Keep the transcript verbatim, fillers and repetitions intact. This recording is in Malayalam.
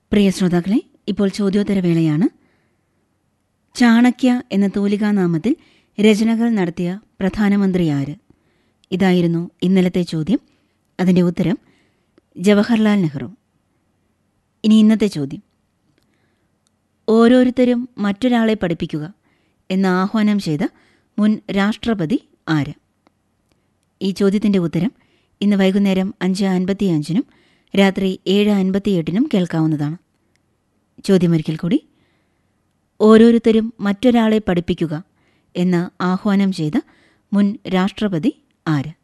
പ്രിയ ശ്രോതാക്കളെ, ഇപ്പോൾ ചോദ്യോത്തരവേളയാണ്. ചാണക്യ എന്ന തൂലികാനാമത്തിൽ രചനകൾ നടത്തിയ പ്രധാനമന്ത്രി ആര്? ഇതായിരുന്നു ഇന്നലത്തെ ചോദ്യം. അതിൻ്റെ ഉത്തരം ജവഹർലാൽ നെഹ്റു. ഇനി ഇന്നത്തെ ചോദ്യം. ഓരോരുത്തരും മറ്റൊരാളെ പഠിപ്പിക്കുക എന്ന ആഹ്വാനം ചെയ്ത മുൻ രാഷ്ട്രപതി ആര്? ഈ ചോദ്യത്തിൻ്റെ ഉത്തരം ഇന്ന് വൈകുന്നേരം അഞ്ച് അൻപത്തി അഞ്ചിനും രാത്രി ഏഴ് അൻപത്തിയെട്ടിനും കേൾക്കാവുന്നതാണ്. ചോദ്യമൊരിക്കൽ കൂടി. ഓരോരുത്തരും മറ്റൊരാളെ പഠിപ്പിക്കുക എന്ന ആഹ്വാനം ചെയ്ത മുൻ രാഷ്ട്രപതി ആര്?